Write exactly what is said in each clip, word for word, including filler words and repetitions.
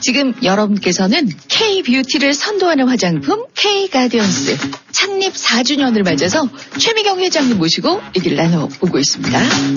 지금 여러분께서는 K-뷰티를 선도하는 화장품 K-가디언스 창립 사 주년을 맞아서 최미경 회장님 모시고 얘기를 나눠보고 있습니다.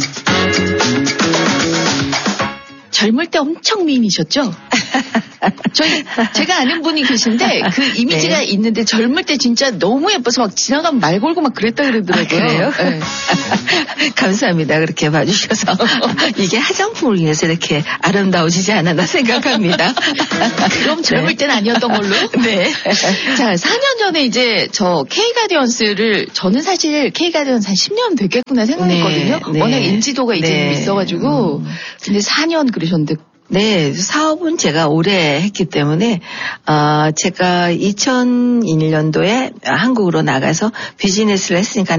젊을 때 엄청 미인이셨죠? 저희 제가 아는 분이 계신데 그 이미지가 네. 있는데 젊을 때 진짜 너무 예뻐서 막 지나가면 말 걸고 막 그랬다 그러더라고요. 아, 그래요? 네. 감사합니다. 그렇게 봐주셔서 이게 화장품을 위해서 이렇게 아름다워지지 않았나 생각합니다. 그럼 젊을 때는 아니었던 걸로? 네. 자, 사 년 전에 이제 저 K-가디언스를 저는 사실 K-가디언스 한 십 년 됐겠구나 생각했거든요. 네, 네. 워낙 인지도가 이제 네. 있어가지고 음. 근데 사 년 그러셨는데 네, 사업은 제가 오래 했기 때문에, 어, 제가 이천일 년도에 한국으로 나가서 비즈니스를 했으니까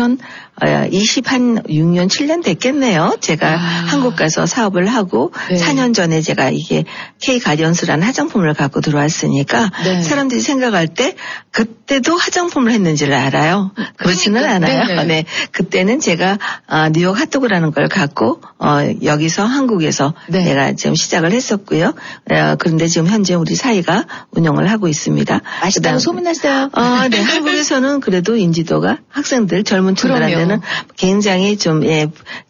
이천이십육 년, 칠 년 됐겠네요. 제가 아. 한국 가서 사업을 하고, 네. 사 년 전에 제가 이게 K-가디언스라는 화장품을 갖고 들어왔으니까, 네. 사람들이 생각할 때, 그때도 화장품을 했는지를 알아요. 그렇지는 그러니까, 않아요. 네네. 네. 그때는 제가, 어, 뉴욕 핫도그라는 걸 갖고, 어, 여기서 한국에서 네. 내가 지금 시작을 했었고요. 어, 그런데 지금 현재 우리 사이가 운영을 하고 있습니다. 맛있다고 소문났어요. 어, 네. 한국에서는 그래도 인지도가 학생들, 젊은 층들한테는 굉장히 좀, 예,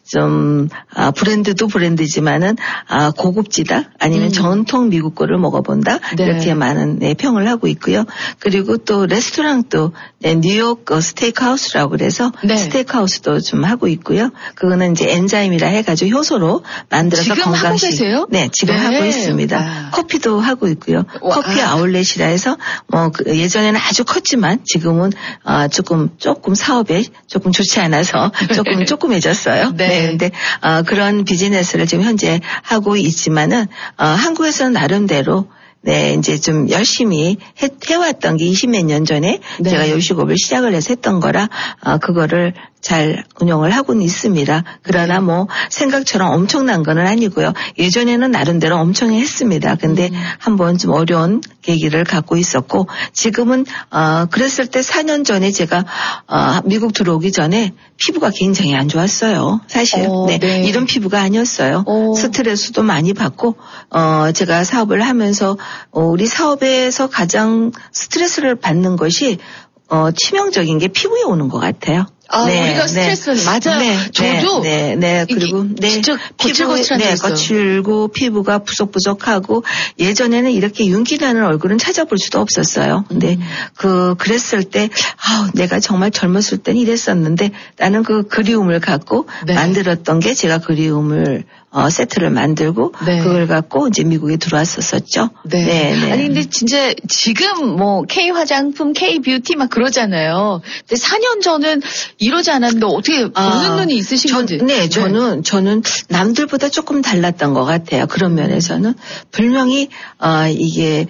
좀, 아, 브랜드도 브랜드지만은, 아, 고급지다? 아니면 음. 전통 미국 거를 먹어본다? 네. 이렇게 많은, 네, 평을 하고 있고요. 그리고 또 레스토랑도, 네, 뉴욕 어, 스테이크하우스라고 그래서 네. 스테이크하우스도 좀 하고 있고요. 그거는 이제 엔자임이라 해가지고 효소로 만들어서 지금 건강식. 하고 계세요? 네, 지금 네. 하고 있습니다. 와. 커피도 하고 있고요. 와. 커피 아울렛이라 해서, 뭐, 그 예전에는 아주 컸지만 지금은, 아, 조금, 조금 사업에 조금 좋지 않아서 조금 쪼그매졌어요. 네. 네, 근데 어, 그런 비즈니스를 지금 현재 하고 있지만은 어, 한국에서는 나름대로 네, 이제 좀 열심히 해, 해왔던 게 이십몇 년 전에 네. 제가 요식업을 시작을 해서 했던 거라 어, 그거를 잘 운영을 하고는 있습니다. 그러나 뭐 생각처럼 엄청난 건 아니고요. 예전에는 나름대로 엄청 했습니다. 근데 음. 한번 좀 어려운 계기를 갖고 있었고 지금은 어, 그랬을 때 사 년 전에 제가 어, 미국 들어오기 전에 피부가 굉장히 안 좋았어요. 사실 오, 네, 네. 이런 피부가 아니었어요. 오. 스트레스도 많이 받고 어, 제가 사업을 하면서 어, 우리 사업에서 가장 스트레스를 받는 것이 어, 치명적인 게 피부에 오는 것 같아요. 아, 네, 우리가 스트레스는 네. 맞아요. 네, 저도 네, 네, 네. 그리고 네, 진짜 피부 거칠거칠한 데 네, 있어요. 거칠고 피부가 부석부석하고 예전에는 이렇게 윤기나는 얼굴은 찾아볼 수도 없었어요. 근데 음. 그 그랬을 때 아, 내가 정말 젊었을 때는 이랬었는데 나는 그 그리움을 갖고 네. 만들었던 게 제가 그리움을 어, 세트를 만들고 네. 그걸 갖고 이제 미국에 들어왔었었죠. 네. 네, 네. 아니 근데 진짜 지금 뭐 K 화장품, K 뷰티 막 그러잖아요. 근데 사 년 전은 이러지 않았는데 어떻게 보는 아, 눈이 있으신 전, 건지. 네, 저는 저는 남들보다 조금 달랐던 것 같아요. 그런 면에서는 분명히 어, 이게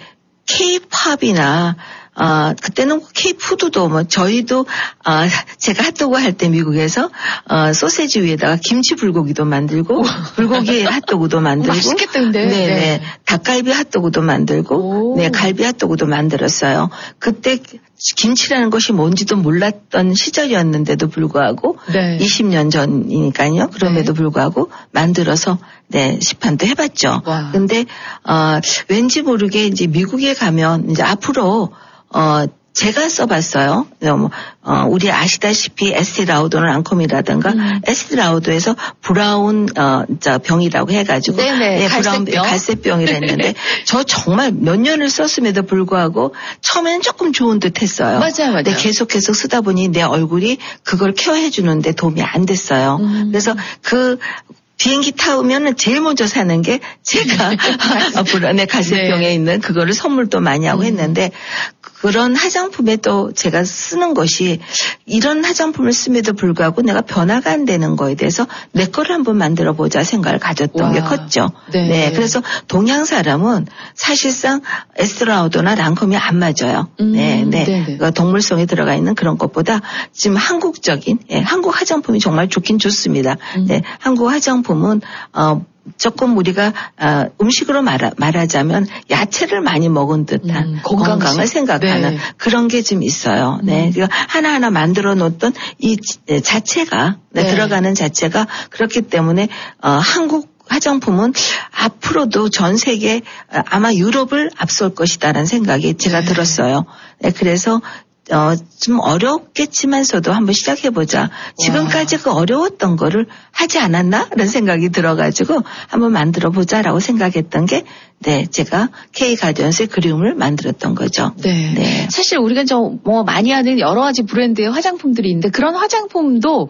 K-팝이나 아, 그때는 K-푸드도 뭐 저희도 아, 제가 핫도그 할 때 미국에서 어, 소세지 위에다가 김치 불고기도 만들고 불고기 핫도그도 만들고 맛있겠다 근데. 네, 네. 네. 닭갈비 핫도그도 만들고 오. 네, 갈비 핫도그도 만들었어요. 그때 김치라는 것이 뭔지도 몰랐던 시절이었는데도 불구하고 네. 이십 년 전이니까요. 그럼에도 불구하고 만들어서 네, 시판도 해봤죠. 와. 근데 어, 왠지 모르게 이제 미국에 가면 이제 앞으로 어, 제가 써봤어요. 뭐, 어, 우리 아시다시피 에스티 라우더 랑콤이라든가 음. 에스티 라우더에서 브라운 어, 저 병이라고 해가지고 네네, 예, 갈색병. 브라운 갈색병이라 했는데 저 정말 몇 년을 썼음에도 불구하고 처음에는 조금 좋은 듯했어요. 맞아요, 맞아요. 근데 계속 계속 쓰다 보니 내 얼굴이 그걸 케어해주는데 도움이 안 됐어요. 음. 그래서 그 비행기 타오면은 제일 먼저 사는 게 제가 불안의 갈색병에 네. 있는 그거를 선물도 많이 하고 음. 했는데 그런 화장품에 또 제가 쓰는 것이 이런 화장품을 씀에도 불구하고 내가 변화가 안 되는 거에 대해서 내 거를 한번 만들어 보자 생각을 가졌던 와. 게 컸죠. 네. 네. 그래서 동양 사람은 사실상 에스트라우더나 랑콤이 안 맞아요. 음. 네, 네. 네네. 그 동물성에 들어가 있는 그런 것보다 지금 한국적인 예, 한국 화장품이 정말 좋긴 좋습니다. 음. 네, 한국 화장품은 어 조금 우리가 어, 음식으로 말하, 말하자면 야채를 많이 먹은 듯한 음, 건강식. 건강을 생각하는 네. 그런 게 좀 있어요. 네, 음. 그러니까 하나하나 만들어 놓던 이 지- 자체가 네, 네. 들어가는 자체가 그렇기 때문에 어, 한국 화장품은 앞으로도 전 세계 아마 유럽을 앞설 것이다라는 생각이 제가 네. 들었어요. 네, 그래서 어, 좀 어렵겠지만서도 한번 시작해보자. 지금까지 그 어려웠던 거를 하지 않았나? 라는 생각이 들어가지고 한번 만들어보자라고 생각했던 게, 네, 제가 K 가디언스의 그리움을 만들었던 거죠. 네. 네. 사실 우리가 저 뭐 많이 하는 여러 가지 브랜드의 화장품들이 있는데 그런 화장품도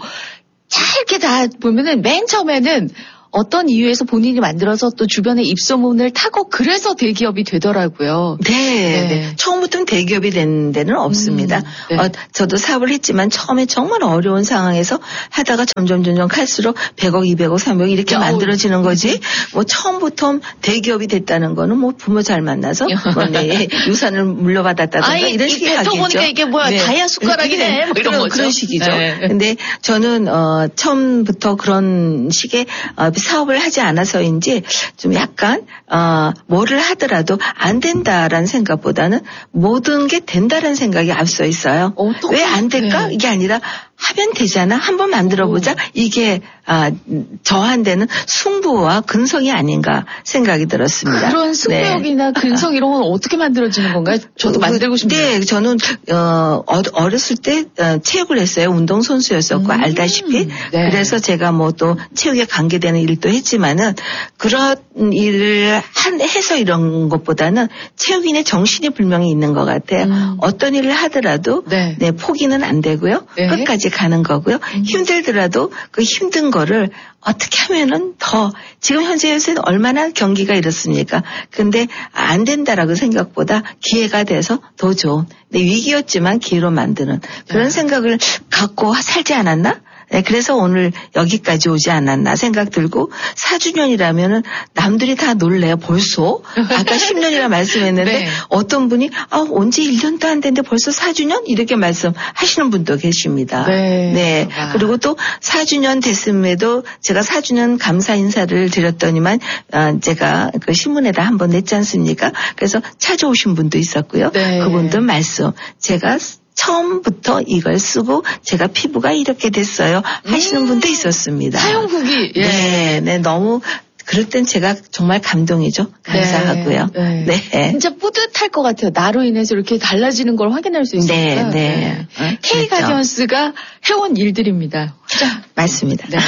짧게 다 보면은 맨 처음에는 어떤 이유에서 본인이 만들어서 또 주변의 입소문을 타고 그래서 대기업이 되더라고요. 네, 네. 네. 처음부터는 대기업이 된 데는 없습니다. 음, 네. 어, 저도 사업을 했지만 처음에 정말 어려운 상황에서 하다가 점점 점점 갈수록 백억, 이백억, 삼백억 이렇게 어우. 만들어지는 거지. 뭐 처음부터 대기업이 됐다는 거는 뭐 부모 잘 만나서 뭐 네, 유산을 물려받았다든가 아이, 이런 식의 뱉어 가겠죠. 보니까 이게 뭐야 다이아 숟가락이네 네. 뭐 이런 그런, 거죠. 그런 식이죠. 네. 근데 저는 어, 처음부터 그런 식의 어, 사업을 하지 않아서인지 좀 약간 어, 뭐를 하더라도 안 된다라는 생각보다는 모든 게 된다라는 생각이 앞서 있어요. 왜 안 될까? 네. 이게 아니라 하면 되잖아. 한번 만들어보자. 오. 이게 아, 저한테는 승부와 근성이 아닌가 생각이 들었습니다. 그런 승부욕이나 네. 근성 이런 건 어떻게 만들어지는 건가요? 저도 만들고 싶네요. 네, 저는 어, 어렸을 때 어, 체육을 했어요. 운동선수였었고 음, 알다시피. 네. 그래서 제가 뭐 또 체육에 관계되는 일도 했지만은 그런 일을 한, 해서 이런 것보다는 체육인의 정신이 분명히 있는 것 같아요. 음. 어떤 일을 하더라도 네. 네, 포기는 안 되고요. 네. 끝까지 가는 거고요. 음. 힘들더라도 그 힘든 거를 어떻게 하면은 더 지금 현재 요새는 얼마나 경기가 이렇습니까? 근데 안 된다라고 생각보다 기회가 돼서 더 좋은 네, 위기였지만 기회로 만드는 그런 네. 생각을 갖고 살지 않았나? 네, 그래서 오늘 여기까지 오지 않았나 생각 들고 사 주년이라면은 남들이 다 놀래요. 벌써? 아까 십 년이라 말씀했는데 네. 어떤 분이 아, 언제 일 년도 안 됐는데 벌써 사 주년? 이렇게 말씀하시는 분도 계십니다. 네. 네. 그리고 또 사 주년 됐음에도 제가 사 주년 감사 인사를 드렸더니만 아, 제가 그 신문에다 한번 냈지 않습니까? 그래서 찾아오신 분도 있었고요. 네. 그분도 말씀. 제가 처음부터 이걸 쓰고 제가 피부가 이렇게 됐어요 하시는 음, 분도 있었습니다. 사용 후기. 예. 네, 네, 너무 그럴 땐 제가 정말 감동이죠. 감사하고요. 네. 네. 네. 진짜 뿌듯할 것 같아요. 나로 인해서 이렇게 달라지는 걸 확인할 수 있으니까. 네, 네. 네. K 가디언스가 해온 일들입니다. 자, 맞습니다. 네.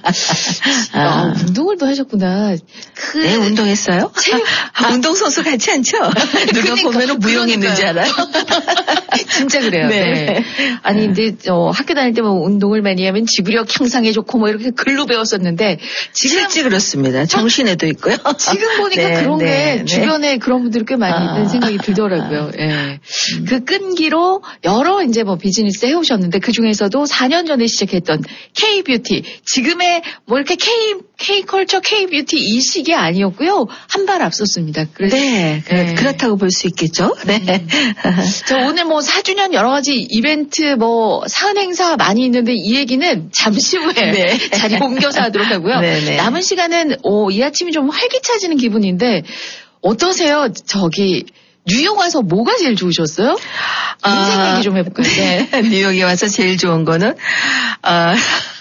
아, 운동을 또 하셨구나. 그 네, 운동했어요? 아, 운동선수 같지 않죠? 누가 그러니까, 보면은 무용했는 줄 알아요. 진짜 그래요. 네. 네. 아니, 근데 어, 학교 다닐 때 뭐 운동을 많이 하면 지구력 향상에 좋고 뭐 이렇게 글로 배웠었는데 지금 실제 그렇습니다. 정신에도 있고요. 지금 보니까 네, 그런 네, 게 네. 주변에 그런 분들이 꽤 많이 있는 아, 생각이 들더라고요. 예. 네. 음. 그 끈기로 여러 이제 뭐 비즈니스 해오셨는데 그 중에서도 사 년 전에 시작했던 K-뷰티. 지금의 뭐 이렇게 K, K-컬처, K-뷰티 이 시기 아니었고요. 한 발 앞섰습니다. 그래서 네, 네. 그렇다고 볼 수 있겠죠. 네. 음. 저 오늘 뭐 사 주년 여러 가지 이벤트 뭐 사은 행사 많이 있는데 이 얘기는 잠시 후에 네. 자리 옮겨서 하도록 하고요. 네네. 남은 시간은 오, 이 아침이 좀 활기차지는 기분인데 어떠세요? 저기 뉴욕 와서 뭐가 제일 좋으셨어요? 인생 아, 얘기 좀 해볼까요? 네. 뉴욕에 와서 제일 좋은 거는 아,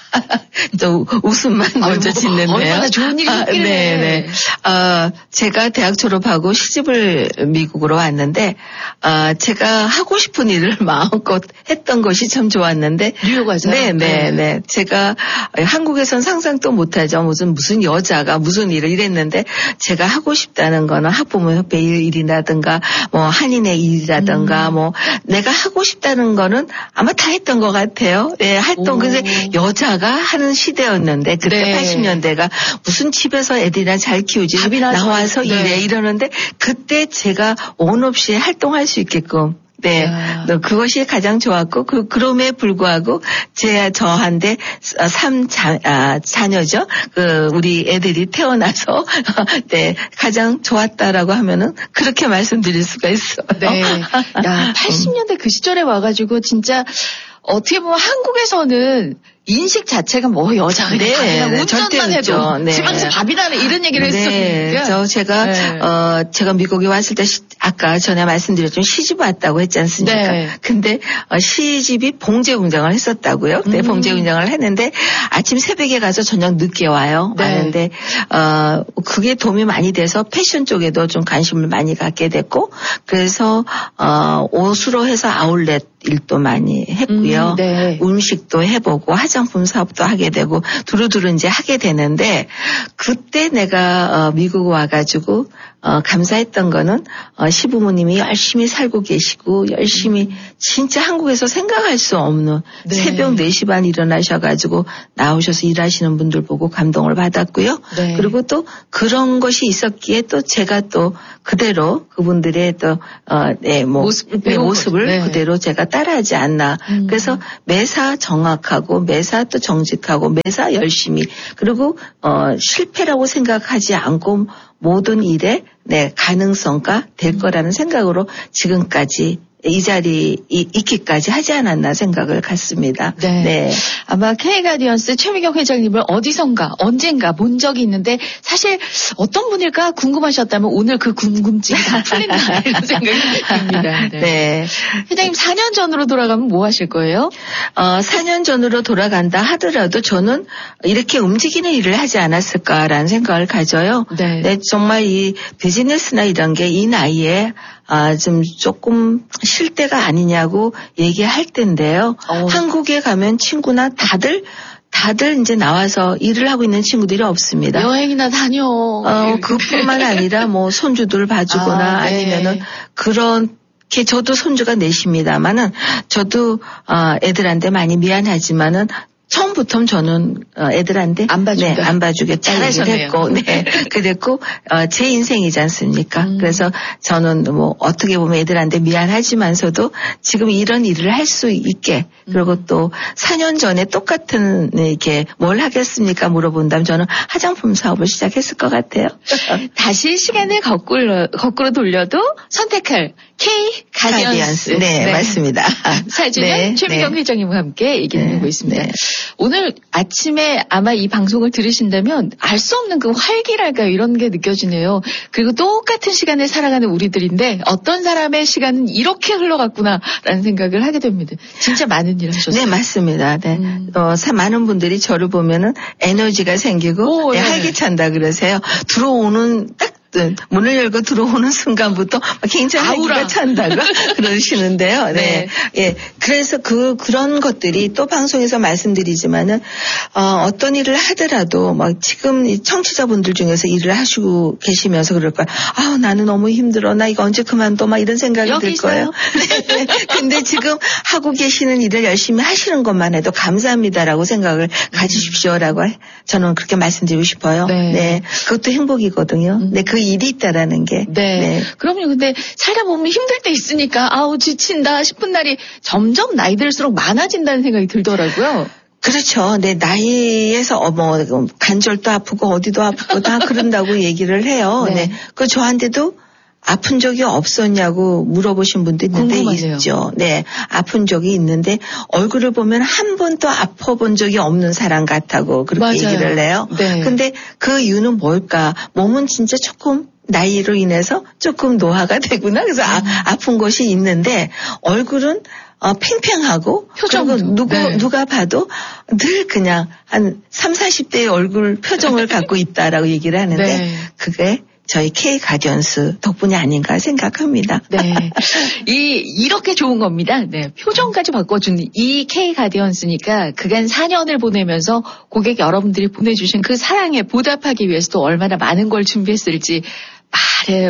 또 웃음만 먼저 아이고, 짓는데요. 얼마나 좋은 일이 있길래. 아, 네네. 아, 제가 대학 졸업하고 시집을 미국으로 왔는데 아, 제가 하고 싶은 일을 마음껏 했던 것이 참 좋았는데. 뉴욕 와서? 네네네. 네. 제가 한국에선 상상도 못하죠. 무슨 무슨 여자가 무슨 일을 이랬는데 제가 하고 싶다는 거는 학부모협회 일이라든가 뭐 한인의 일이라든가 음. 뭐 내가 하고 싶다는 거는 아마 다 했던 것 같아요. 네, 활동. 근데 여자가 하는 시대였는데 그때 네. 팔십 년대가 무슨 집에서 애들이나 잘 키우지 나와서 네. 이래 이러는데 그때 제가 온 없이 활동할 수 있게끔 네, 야. 그것이 가장 좋았고 그 그럼에 불구하고 제 저한테 삼 자, 아, 자녀죠. 그 우리 애들이 태어나서 네 가장 좋았다라고 하면은 그렇게 말씀드릴 수가 있어요. 네, 야 팔십 년대 그 시절에 와가지고 진짜. 어떻게 보면 한국에서는 인식 자체가 뭐 여자가 네, 그냥 네, 운전만 해도 네. 지방에서 밥이다 이런 얘기를 네. 했었으니까. 저 제가 네. 어 제가 미국에 왔을 때 시, 아까 전에 말씀드렸지만 시집 왔다고 했지 않습니까? 네. 근데 어, 시집이 봉제 공장을 했었다고요. 네, 음. 봉제 공장을 했는데 아침 새벽에 가서 저녁 늦게 와요. 네. 하는데 어 그게 도움이 많이 돼서 패션 쪽에도 좀 관심을 많이 갖게 됐고 그래서 어 옷으로 해서 아울렛 일도 많이 했고요. 음, 네. 음식도 해보고 화장품 사업도 하게 되고 두루두루 이제 하게 되는데 그때 내가 어, 미국 와가지고 어, 감사했던 거는 어, 시부모님이 열심히 살고 계시고 열심히 음. 진짜 한국에서 생각할 수 없는 네. 새벽 네 시 반 일어나셔가지고 나오셔서 일하시는 분들 보고 감동을 받았고요. 네. 그리고 또 그런 것이 있었기에 또 제가 또 그대로 그분들의 또 어, 네, 뭐, 모습을, 네, 모습을 네. 그대로 제가 따라하지 않나. 음. 그래서 매사 정확하고 매사 또 정직하고 매사 열심히 그리고 어, 실패라고 생각하지 않고 모든 일에 네, 가능성가 될 거라는 생각으로 지금까지 이 자리에 있기까지 하지 않았나 생각을 갖습니다. 네. 네. 아마 K가디언스 최미경 회장님을 어디선가 언젠가 본 적이 있는데 사실 어떤 분일까 궁금하셨다면 오늘 그 궁금증이 다 풀린다 이런 생각이 듭니다. 네. 네. 회장님 사 년 전으로 돌아가면 뭐 하실 거예요? 어, 사 년 전으로 돌아간다 하더라도 저는 이렇게 움직이는 일을 하지 않았을까라는 생각을 가져요. 네. 네, 정말 이 비즈니스나 이런 게 이 나이에 아, 좀 조금 쉴 때가 아니냐고 얘기할 텐데요. 어. 한국에 가면 친구나 다들 다들 이제 나와서 일을 하고 있는 친구들이 없습니다. 여행이나 다녀. 어, 그뿐만 아니라 뭐 손주들 봐주거나 아, 네. 아니면은 그렇게 저도 손주가 넷입니다만은 저도 어, 애들한테 많이 미안하지만은 처음부터 저는 애들한테 안 봐준다. 네, 안 봐주겠다 얘기를 했고, 네, 그랬고 어, 제 인생이지 않습니까? 음. 그래서 저는 뭐 어떻게 보면 애들한테 미안하지만서도 지금 이런 일을 할 수 있게 그리고 음. 또 사 년 전에 똑같은 이렇게 뭘 하겠습니까 물어본다면 저는 화장품 사업을 시작했을 것 같아요. 다시 시간을 거꾸로 거꾸로 돌려도 선택할 K 가디언스. 네, 네, 맞습니다. 사 주년 네, 최미경 네. 회장님과 함께 얘기 나누고 네, 있습니다. 네. 오늘 아침에 아마 이 방송을 들으신다면 알 수 없는 그 활기랄까요? 이런 게 느껴지네요. 그리고 똑같은 시간을 살아가는 우리들인데 어떤 사람의 시간은 이렇게 흘러갔구나라는 생각을 하게 됩니다. 진짜 많은 일을 하셨어요. 네, 맞습니다. 네. 음. 어, 많은 분들이 저를 보면은 에너지가 생기고 오, 네. 활기찬다 그러세요. 들어오는 딱 문을 열고 들어오는 순간부터 굉장히 활기가 찬다고 그러시는데요. 네. 네. 예. 그래서 그, 그런 것들이 또 방송에서 말씀드리지만은, 어, 어떤 일을 하더라도 막 지금 청취자분들 중에서 일을 하시고 계시면서 그럴 거야. 아우, 나는 너무 힘들어. 나 이거 언제 그만둬. 막 이런 생각이 들 거예요. 네. 근데 지금 하고 계시는 일을 열심히 하시는 것만 해도 감사합니다라고 생각을 가지십시오라고 저는 그렇게 말씀드리고 싶어요. 네. 네. 그것도 행복이거든요. 음. 네. 그 일이 있다라는 게. 네. 네. 그럼요. 근데 살다 보면 힘들 때 있으니까 아우 지친다 싶은 날이 점점 나이 들수록 많아진다는 생각이 들더라고요. 그렇죠. 내 나이에서 어, 뭐 관절도 아프고 어디도 아프고 다 그런다고 얘기를 해요. 네. 네. 그 저한테도 아픈 적이 없었냐고 물어보신 분도 있는데 궁금하네요. 있죠. 네. 아픈 적이 있는데 얼굴을 보면 한 번도 아파본 적이 없는 사람 같다고 그렇게 맞아요. 얘기를 해요. 네. 근데 그 이유는 뭘까? 몸은 진짜 조금 나이로 인해서 조금 노화가 되구나. 그래서 음. 아, 아픈 것이 있는데 얼굴은 어, 팽팽하고 표정도 누구 네. 누가 봐도 늘 그냥 한 삼사십 대의 얼굴 표정을 갖고 있다라고 얘기를 하는데 네. 그게 저희 K 가디언스 덕분이 아닌가 생각합니다. 네. 이, 이렇게 좋은 겁니다. 네. 표정까지 바꿔주는 이 K 가디언스니까 그간 사 년을 보내면서 고객 여러분들이 보내주신 그 사랑에 보답하기 위해서도 얼마나 많은 걸 준비했을지 말해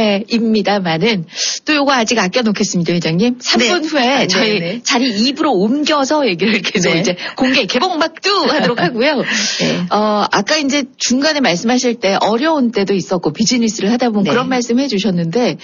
뭐해입니다만은 또 요거 아직 아껴놓겠습니다, 회장님. 삼 분 네. 후에 아, 저희 네네. 자리 이 부로 옮겨서 얘기를 계속 네. 이제 공개 개봉박두 하도록 하고요. 네. 어, 아까 이제 중간에 말씀하실 때 어려운 때도 있었고 비즈니스를 하다 보면 네. 그런 말씀 해주셨는데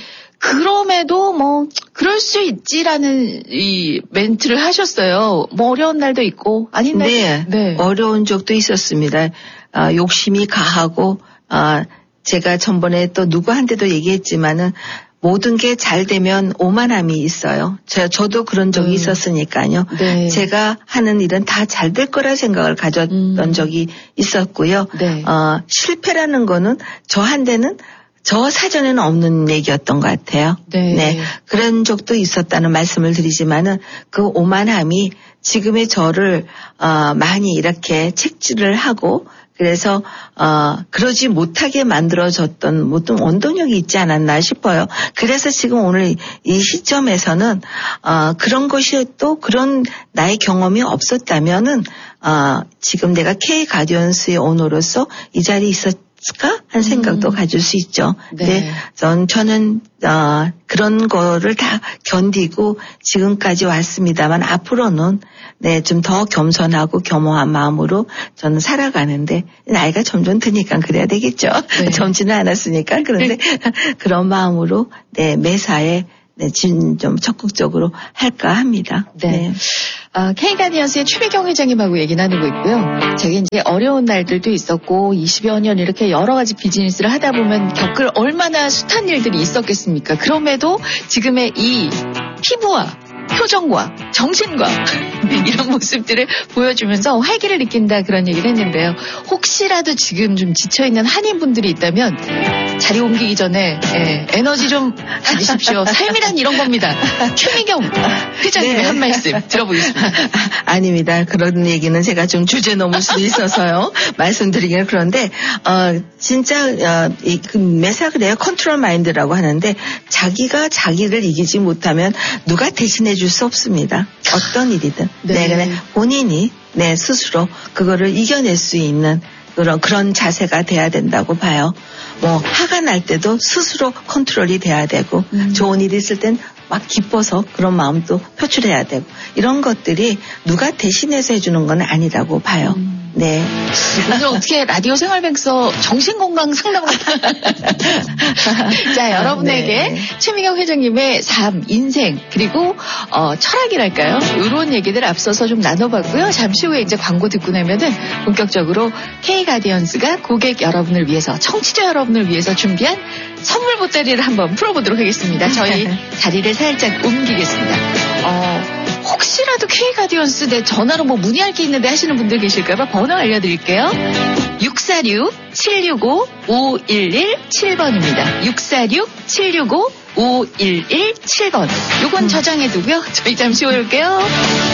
그럼에도 뭐 그럴 수 있지라는 이 멘트를 하셨어요. 뭐 어려운 날도 있고 아닌 날도 네. 네. 어려운 적도 있었습니다. 아, 욕심이 가하고 아. 제가 전번에 또 누구한테도 얘기했지만은 모든 게 잘 되면 오만함이 있어요. 저, 저도 그런 적이 음. 있었으니까요. 네. 제가 하는 일은 다 잘 될 거라 생각을 가졌던 음. 적이 있었고요. 네. 어, 실패라는 거는 저한테는 저 사전에는 없는 얘기였던 것 같아요. 네. 네. 그런 적도 있었다는 말씀을 드리지만은 그 오만함이 지금의 저를, 어, 많이 이렇게 책질을 하고 그래서, 어, 그러지 못하게 만들어졌던 모든 원동력이 있지 않았나 싶어요. 그래서 지금 오늘 이 시점에서는, 어, 그런 것이 또 그런 나의 경험이 없었다면은, 어, 지금 내가 K 가디언스의 오너로서 이 자리에 있었 까? 한 생각도 음. 가질 수 있죠. 네. 네. 전, 저는, 어, 그런 거를 다 견디고 지금까지 왔습니다만 앞으로는 네, 좀 더 겸손하고 겸허한 마음으로 저는 살아가는데 나이가 점점 드니까 그래야 되겠죠. 네. 젊지는 않았으니까. 그런데 그런 마음으로 네, 매사에 네, 좀 적극적으로 할까 합니다. 네. 네. 아, K가디언스의 최미경 회장님하고 얘기 나누고 있고요. 제가 이제 어려운 날들도 있었고 이십여 년 이렇게 여러 가지 비즈니스를 하다 보면 겪을 얼마나 숱한 일들이 있었겠습니까? 그럼에도 지금의 이 피부와 표정과 정신과 이런 모습들을 보여주면서 활기를 느낀다 그런 얘기를 했는데요. 혹시라도 지금 좀 지쳐있는 한인분들이 있다면 자리 옮기기 전에 예, 에너지 좀 가지십시오. 삶이란 이런 겁니다. 최미경 회장님의 네. 한 말씀 들어보겠습니다. 아닙니다. 그런 얘기는 제가 좀 주제 넘을 수도 있어서요. 말씀드리기는 그런데 어, 진짜 어, 이, 그 매사 그래요. 컨트롤 마인드라고 하는데 자기가 자기를 이기지 못하면 누가 대신해 줄 수 없습니다. 어떤 일이든. 네. 네, 본인이 네, 스스로 그거를 이겨낼 수 있는 그런, 그런 자세가 돼야 된다고 봐요. 뭐, 화가 날 때도 스스로 컨트롤이 돼야 되고, 음. 좋은 일이 있을 땐 막 기뻐서 그런 마음도 표출해야 되고, 이런 것들이 누가 대신해서 해주는 건 아니라고 봐요. 음. 네. 오늘 어떻게 라디오 생활백서 정신건강 상담을. 자, 여러분에게 네. 최미경 회장님의 삶, 인생, 그리고, 어, 철학이랄까요? 이런 얘기들 앞서서 좀 나눠봤고요. 잠시 후에 이제 광고 듣고 나면은 본격적으로 K가디언스가 고객 여러분을 위해서, 청취자 여러분을 위해서 준비한 선물 보따리를 한번 풀어보도록 하겠습니다. 저희 자리를 살짝 옮기겠습니다. 어, 혹시라도 K가디언스 내 전화로 뭐 문의할 게 있는데 하시는 분들 계실까봐 번호 알려드릴게요. 육사육 칠육오 오일일칠 번입니다. 육사육 칠육오 오일일칠 번. 요건 저장해두고요. 저희 잠시 후에 올게요.